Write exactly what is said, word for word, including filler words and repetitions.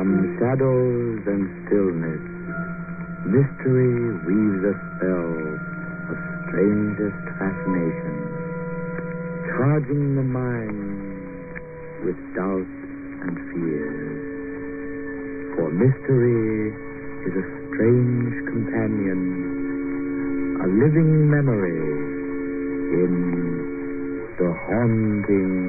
From shadows and stillness, mystery weaves a spell of strangest fascination, charging the mind with doubt and fear. For mystery is a strange companion, a living memory in the haunting